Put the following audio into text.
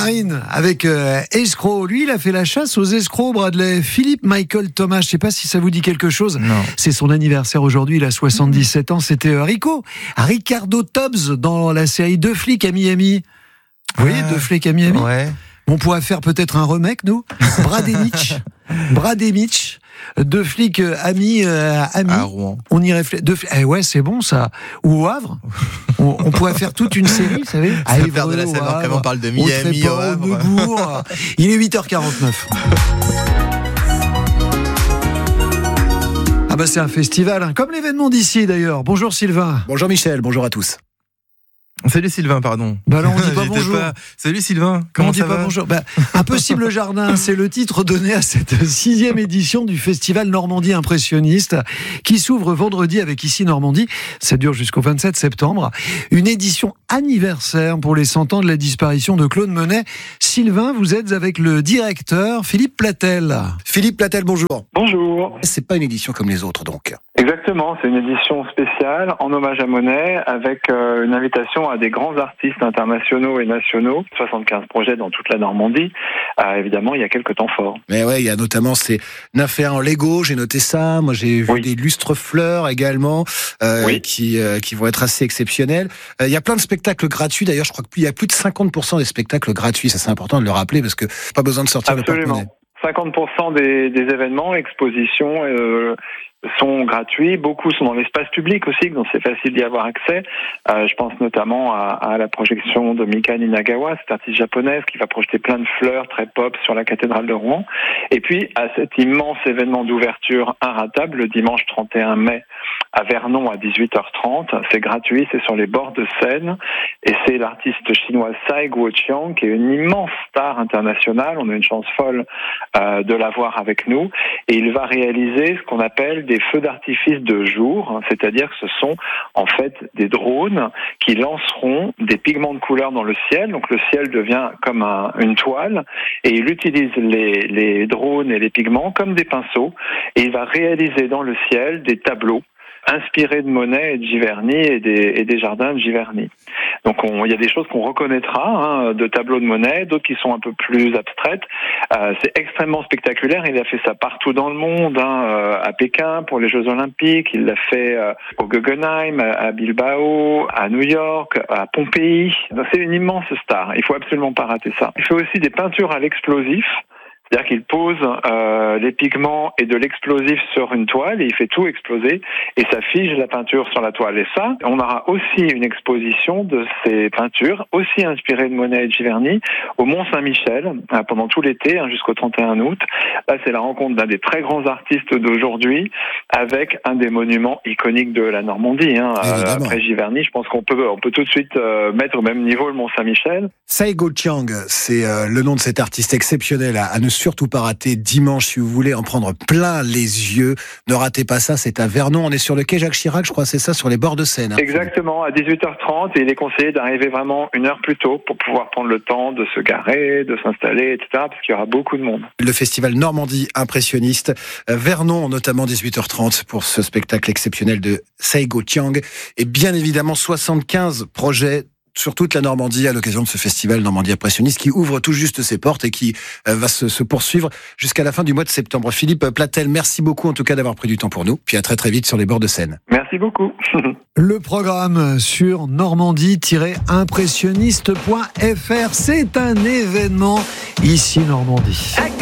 Marine, avec escroc. Lui, il a fait la chasse aux escrocs, Bradley. Philippe Michael Thomas, je ne sais pas si ça vous dit quelque chose. Non. C'est son anniversaire aujourd'hui, il a 77 ans. C'était Ricardo Tubbs dans la série Deux flics à Miami. Vous voyez, Deux flics à Miami. Ouais. On pourrait faire peut-être un remake, nous. Brad et Mitch. Deux flics amis. À Rouen. On y réfléchit. Ouais, c'est bon ça. Ou au Havre. On pourrait faire toute une série, vous savez. À faire de la Seine-Nord, comme on parle de Miami, au Havre. Neubourg. Il est 8h49. Ah bah c'est un festival, hein, comme l'événement d'ici d'ailleurs. Bonjour Sylvain. Bonjour Michel, bonjour à tous. Salut Sylvain, pardon. Bah là on dit pas bonjour. Salut Sylvain, comment ça va ? Bonjour. Impossible Jardin, c'est le titre donné à cette 6e édition du Festival Normandie Impressionniste qui s'ouvre vendredi avec Ici Normandie. Ça dure jusqu'au 27 septembre. Une édition anniversaire pour les 100 ans de la disparition de Claude Monet. Sylvain, vous êtes avec le directeur Philippe Platel. Philippe Platel, bonjour. Bonjour. C'est pas une édition comme les autres donc. Exactement, c'est une édition spéciale en hommage à Monet avec une invitation à des grands artistes internationaux et nationaux. 75 projets dans toute la Normandie. Évidemment, il y a quelques temps forts. Mais ouais, il y a notamment ces nymphéas en Lego, j'ai noté ça. Moi, j'ai vu des lustres fleurs également qui vont être assez exceptionnels. Il y a plein de spectacles gratuits. D'ailleurs, je crois qu'il y a plus de 50% des spectacles gratuits. Ça, c'est important de le rappeler parce que pas besoin de sortir le porte-monnaie. 50% des événements, expositions sont gratuits. Beaucoup sont dans l'espace public aussi, donc c'est facile d'y avoir accès. Je pense notamment à la projection de Mika Ninagawa, cette artiste japonaise qui va projeter plein de fleurs très pop sur la cathédrale de Rouen. Et puis à cet immense événement d'ouverture inratable le dimanche 31 mai à Vernon à 18h30. C'est gratuit, c'est sur les bords de Seine et c'est l'artiste chinoise Tsai Guoqiang qui est une immense star internationale. On a une chance folle de l'avoir avec nous et il va réaliser ce qu'on appelle des feux d'artifice de jour, c'est-à-dire que ce sont en fait des drones qui lanceront des pigments de couleur dans le ciel. Donc le ciel devient comme une toile et il utilise les drones et les pigments comme des pinceaux et il va réaliser dans le ciel des tableaux inspirés de Monet et de Giverny et des jardins de Giverny. Donc il y a des choses qu'on reconnaîtra de tableaux de Monet, d'autres qui sont un peu plus abstraites. C'est extrêmement spectaculaire. Il a fait ça partout dans le monde, à Pékin pour les Jeux Olympiques. Il l'a fait au Guggenheim, à Bilbao, à New York, à Pompéi. Donc, c'est une immense star. Il faut absolument pas rater ça. Il fait aussi des peintures à l'explosif. C'est-à-dire qu'il pose les pigments et de l'explosif sur une toile et il fait tout exploser et ça fige la peinture sur la toile. Et ça, on aura aussi une exposition de ces peintures, aussi inspirées de Monet et de Giverny, au Mont-Saint-Michel pendant tout l'été jusqu'au 31 août. Là, c'est la rencontre d'un des très grands artistes d'aujourd'hui avec un des monuments iconiques de la Normandie. Après Giverny, je pense qu'on peut tout de suite mettre au même niveau le Mont-Saint-Michel. Tsai Guoqiang, c'est le nom de cet artiste exceptionnel à ne surtout pas rater dimanche si vous voulez en prendre plein les yeux. Ne ratez pas ça, c'est à Vernon. On est sur le quai Jacques Chirac, je crois, c'est ça, sur les bords de Seine. Exactement, à 18h30 et il est conseillé d'arriver vraiment une heure plus tôt pour pouvoir prendre le temps de se garer, de s'installer, etc. parce qu'il y aura beaucoup de monde. Le festival Normandie Impressionniste, Vernon notamment 18h30 pour ce spectacle exceptionnel de Tsai Guoqiang et bien évidemment 75 projets sur toute la Normandie à l'occasion de ce festival Normandie Impressionniste qui ouvre tout juste ses portes et qui va se poursuivre jusqu'à la fin du mois de septembre. Philippe Platel, merci beaucoup en tout cas d'avoir pris du temps pour nous. Puis à très très vite sur les bords de Seine. Merci beaucoup. Le programme sur normandie-impressionniste.fr, c'est un événement ici Normandie.